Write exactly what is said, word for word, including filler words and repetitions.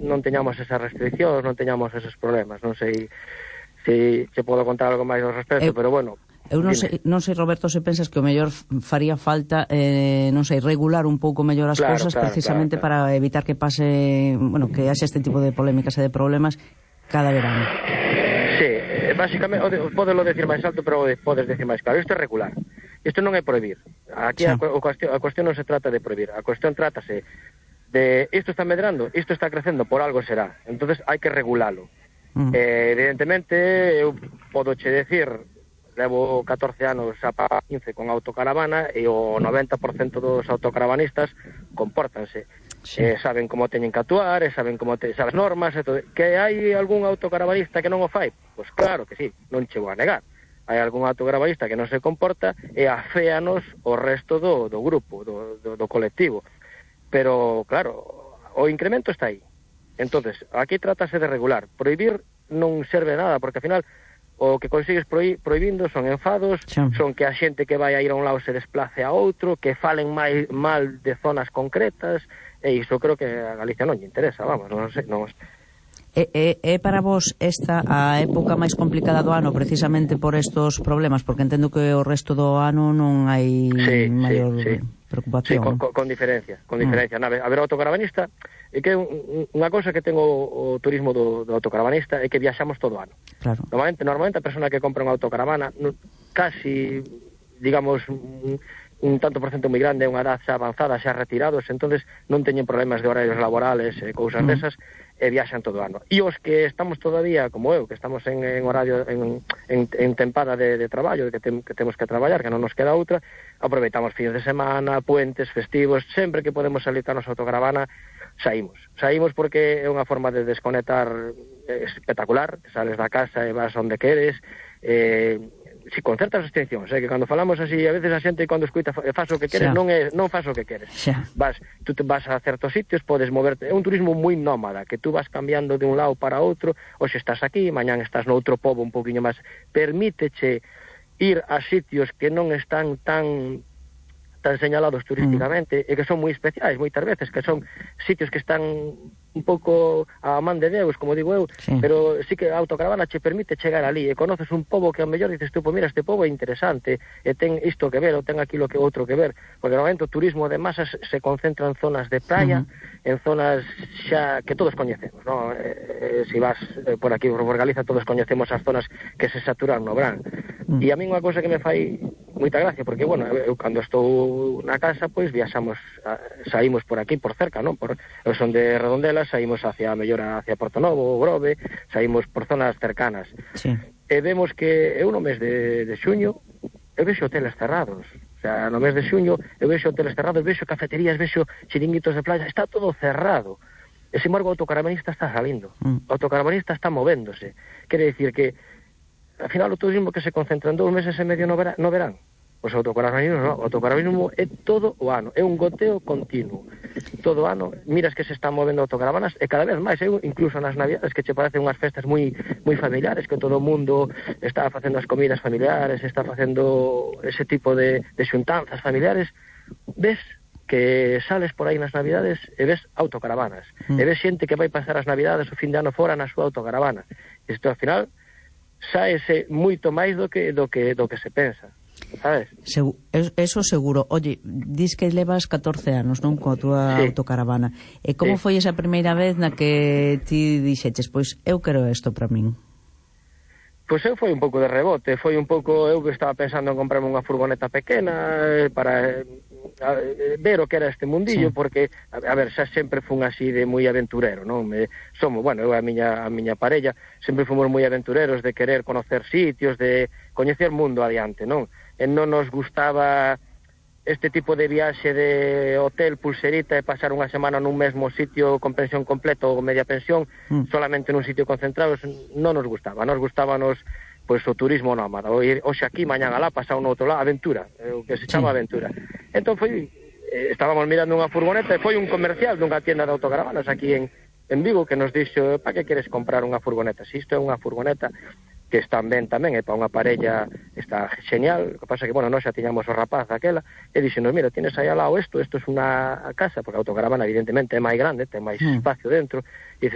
non teñamos esas restriccións, non teñamos esos problemas. Non sei se se podo contar algo máis ao respecto, eu, pero bueno. Eu non sei, non sei, Roberto, se pensas que o mellor faría falta, eh, non sei, regular un pouco mellor as claro, cousas claro, precisamente claro, claro. para evitar que pase, bueno, que haxe este tipo de polémicas e de problemas cada verano. Sí, básicamente, podelo decir máis alto, pero podes decir máis claro. Isto é regular. Isto non é prohibir. Aquí a, a, cuestión, a cuestión non se trata de prohibir. A cuestión trátase de isto está medrando, isto está crecendo, por algo será. Entonces hai que regulalo. Mm. Eh, evidentemente, eu podo che decir, levo catorce anos a quince con autocaravana e o noventa por cento dos autocaravanistas compórtanse. Sí. Eh, saben como teñen que actuar, e saben como te, saben as normas, e todo. Que hai algún autocaravanista que non o fai? Pois claro que sí, non che vou a negar. Hai algún autocaravanista que non se comporta e aféanos o resto do, do grupo, do, do, do colectivo. Pero, claro, o incremento está aí. Entonces, aquí trátase de regular. Prohibir non serve nada, porque ao final o que consigues prohi prohibindo son enfados, sí. Son que a xente que vai a ir a un lado se desplace a outro, que falen máis mal de zonas concretas, e iso creo que a Galicia non lle interesa, vamos, non sei, non... É, é, é para vos esta a época máis complicada do ano precisamente por estos problemas, porque entendo que o resto do ano non hai sí, maior sí, sí. preocupación. Sí, con, con, con diferencia, con diferencia. Mm. A ver, o autocaravanista, é que unha cousa que ten o, o turismo do, do autocaravanista é que viaxamos todo o ano. Claro. Normalmente, normalmente a persona que compra unha autocaravana, no, casi, digamos, un, un tanto por cento moi grande, unha edad xa avanzada, xa retirados, entonces non teñen problemas de horarios laborales e cousas mm. desas, e viaxan todo o ano. E os que estamos todavía, como eu, que estamos en, en horario, en, en, en tempada de, de traballo, que, te, que temos que traballar, que non nos queda outra, aproveitamos fins de semana, puentes, festivos, sempre que podemos salir ca nosa autocaravana, saímos. Saímos porque é unha forma de desconectar espectacular, que sales da casa e vas onde queres, eh, si con certas restriccións, eh, que cando falamos así, a veces a xente cando escuita faz o que queres, xa. non é non faz o que queres. Xa. Vas, tú te vas a certos sitios, podes moverte, é un turismo moi nómada, que tú vas cambiando de un lado para outro, hoxe estás aquí, mañán estás noutro pobo un poquinho máis, permíteche ir a sitios que non están tan tan señalados turísticamente mm. e que son moi especiais moitas veces, que son sitios que están un pouco a man de Deus, como digo eu, sí. Pero sí que a autocaravana che permite chegar ali e conoces un pobo que ao mellor dices tú, pois mira, este pobo é interesante e ten isto que ver ou ten aquilo que outro que ver, porque normalmente o turismo de masas se concentra en zonas de praia, uh-huh. en zonas xa que todos coñecemos, ¿no? Eh, eh, si vas eh, por aquí por Galiza todos coñecemos as zonas que se saturan no verán. Uh-huh. E a mí unha cousa que me fai moita gracia, porque, bueno, eu cando estou na casa, pois viaxamos, saímos por aquí, por cerca, non? Por, eu son de Redondela, saímos hacia a mellora hacia Porto Novo, Grove, saímos por zonas cercanas. Sí. E vemos que eu no mes de, de xuño, eu vexo hoteles cerrados. O sea, no mes de xuño, eu vexo hoteles cerrados, vexo cafeterías, vexo chiringuitos de playa, está todo cerrado. E, sin embargo, o autocaravanista está salindo. Mm. O autocaravanista está movéndose. Quere dicir que, al final, o turismo que se concentra en dous meses e medio no, vera, no verán. Os autocaravanismo, no, o autocaravanismo é todo o ano, é un goteo continuo. Todo o ano, miras que se están movendo autocaravanas e cada vez máis, eu, incluso nas Navidades, que che parecen unhas festas moi moi familiares, que todo o mundo está facendo as comidas familiares, está facendo ese tipo de, de xuntanzas familiares, ves que sales por aí nas Navidades e ves autocaravanas, mm. e ves xente que vai pasar as Navidades o fin de ano fora na súa autocaravana. Isto, ao final, saese moito máis do que do que do que se pensa. ¿Sabes? Segu eso seguro. Oye, dis que levas catorce anos, non, coa túa sí. autocaravana. E como sí. foi esa primeira vez na que ti dixeches, pois eu quero isto para min? Pois eu foi un pouco de rebote, foi un pouco, eu que estaba pensando en comprarme unha furgoneta pequena para a, ver o que era este mundillo, sí. porque, a, a ver, xa sempre fun así de moi aventurero, non? Me, somos, bueno, eu e a miña, a miña parella sempre fomos moi aventureros de querer conocer sitios, de coñecer mundo adiante, non? E non nos gustaba este tipo de viaxe de hotel, pulserita e pasar unha semana nun mesmo sitio con pensión completa ou media pensión, mm. solamente nun sitio concentrado, non nos gustaba. Nos gustabanos pois o turismo nómada, o ir hoxe aquí, mañán alá, pasar un outro lado, aventura, o que se chama sí. aventura. Entón foi, eh, estábamos mirando unha furgoneta e foi un comercial dunha tienda de autocaravanas aquí en, en Vigo que nos dixo, para que queres comprar unha furgoneta? Si isto é unha furgoneta que están ben tamén, e para unha parella está genial, o que pasa que, bueno, nós xa tiñamos o rapaz aquela, e dixenos, mira, tienes aí ao lado isto, isto é unha casa, porque a autocaravana evidentemente é máis grande, ten máis mm. espacio dentro, e